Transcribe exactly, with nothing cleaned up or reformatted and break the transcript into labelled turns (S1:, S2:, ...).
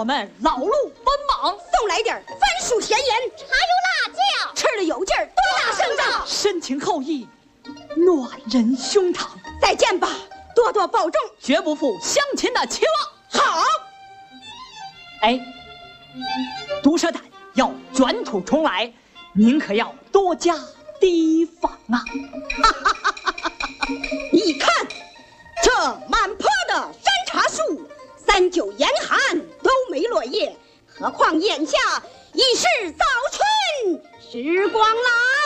S1: 我们劳碌奔忙，
S2: 送来点番薯咸盐，
S3: 茶油辣椒，
S2: 吃了有劲儿，多大声道，
S1: 深情厚谊，暖人胸膛。
S2: 再见吧，多多保重，
S1: 绝不负乡亲的期望。
S2: 好。
S1: 哎，毒蛇胆要卷土重来，您可要多加提防啊！
S2: 你看，这满坡的山茶树，三九严寒都没落叶，何况眼下已是早春，时光来。